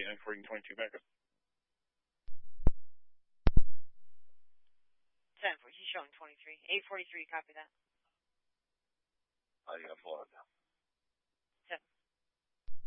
reading 22 megas. 10-4, he's showing 23. 843, copy that. You got 4.